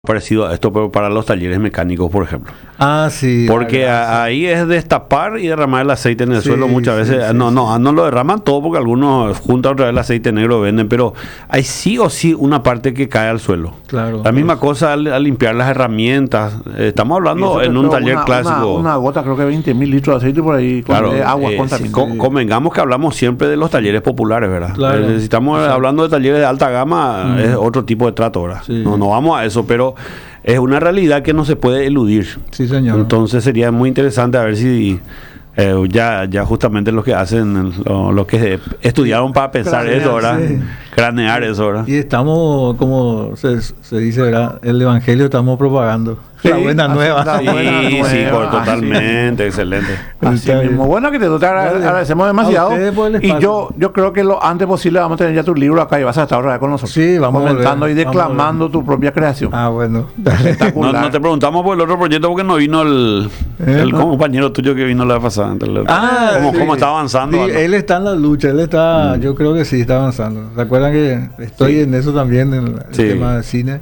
Parecido a esto, pero para los talleres mecánicos, por ejemplo. Ah, sí. Porque ahí es destapar y derramar el aceite en el suelo muchas veces. No lo derraman todo porque algunos juntan otra vez el aceite negro y venden, pero hay sí o sí una parte que cae al suelo. Claro. La misma cosa al limpiar las herramientas. Estamos hablando en un taller clásico. Una gota, creo que 20.000 litros de aceite por ahí, con Claro, agua contaminada. convengamos que hablamos siempre de los talleres populares, ¿verdad? Claro. Si estamos hablando de talleres de alta gama, es otro tipo de trato, ¿verdad? Sí. No vamos a eso, pero es una realidad que no se puede eludir. Sí, señor. Entonces sería muy interesante a ver si ya justamente los que hacen, los que estudiaron para pensar Cranear, eso, ¿verdad? sí. Cranear eso, ¿verdad? Y estamos, como se dice, ¿verdad? El evangelio estamos propagando. Sí, la buena nueva. la buena Sí, sí, nueva. totalmente, excelente. Así Está mismo. bien. Bueno, que te Dale. agradecemos demasiado. A ustedes por el Y espacio. yo creo que lo antes posible vamos a tener ya tu libro acá y vas a estar otra vez con nosotros. Sí, vamos a comentando volver, y vamos a declamando tu propia creación. Ah, bueno. No te preguntamos por el otro proyecto porque no vino el ¿No? compañero tuyo que vino la vez pasada. Ah, ¿Cómo sí. está avanzando? Sí, algo? él está en la lucha, él está, yo creo que sí está avanzando. ¿Se acuerdan que estoy en eso también, en el Sí. tema de cine?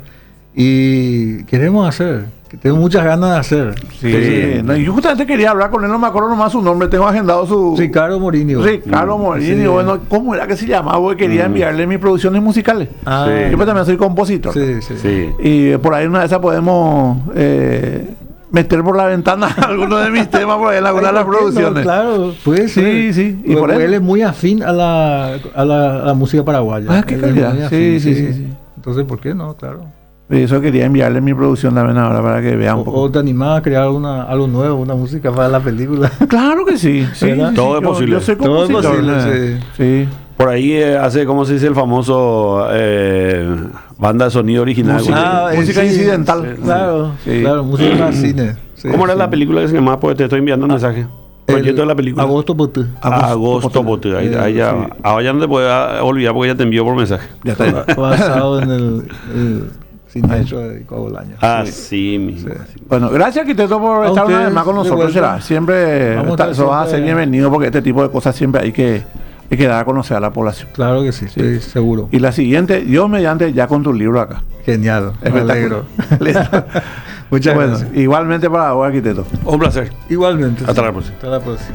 Y queremos hacer, que tengo muchas ganas de hacer. Sí. No, y yo justamente quería hablar con él, no me acuerdo nomás su nombre, tengo agendado su... Ricardo Morini. Ricardo Morini, Sí. bueno, ¿cómo era que se llamaba? Porque quería enviarle mis producciones musicales. Ah, Sí. Yo pues también soy compositor. sí, sí. Sí. Y por ahí una de esas podemos meter por la ventana algunos de mis temas por ahí en alguna de las ¿Por qué no? producciones. Claro, puede Sí, ser. sí, y Y por eso. él es muy afín a la música paraguaya. Ah, qué Él es calidad. muy Sí, afín, sí. Entonces, ¿por qué no? Claro. Y eso quería enviarle mi producción también ahora para que vean un poco. O te animás a crear algo nuevo, una música para la película. Claro que sí. Sí, ¿Verdad? sí, Todo es posible. Yo soy Todo es compositor. posible, Sí. Por ahí hace, ¿cómo se dice el famoso banda de sonido original? Música sí, incidental. Claro, Sí. claro, música para cine. Sí, ¿Cómo era sí. la película que se llamaba? Pues te estoy enviando un mensaje. Proyecto de la película. Agosto Potú. Agosto Bote. Ahí ya, Sí. ahora ya no te puedes olvidar porque ya te envió por mensaje. Ya está. Basado en el cine hecho de Coabolaño. Así mismo. Bueno, gracias, Quiteto, por A estar una ustedes, vez más con de nosotros. vuelta. Será. Siempre Vamos a estar eso vas a ser siempre- bienvenido porque este tipo de cosas siempre hay que dar a conocer a la población. Claro que sí, estoy seguro. Y la siguiente, Dios mediante, ya con tu libro acá. Genial, me alegro. Listo. Muchas Bueno, gracias. igualmente para vos, Arquiteto. Un placer. Igualmente. Hasta sí. la próxima. Hasta la próxima.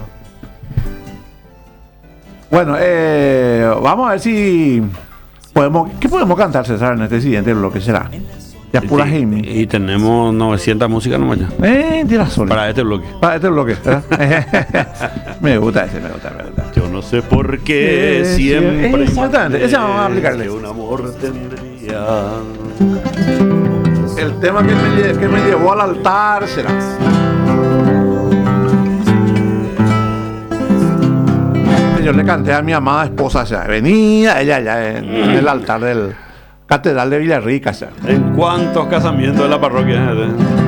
Bueno, vamos a ver si podemos... ¿Qué podemos cantar, César, en este siguiente bloque? ¿Será? Ya pura gaming. Y tenemos 900 músicas nomás ya. Tienes razón. Para este bloque. Para este bloque. ¿verdad? me gusta ese, me gusta. Yo no sé por qué siempre. Exactamente, ese vamos a aplicarle. Que un amor tendría. El tema que me llevó al altar será. Yo le canté a mi amada esposa, o sea, venía ella allá en el altar del Catedral de Villarrica, o sea. ¿En cuántos casamientos de la parroquia?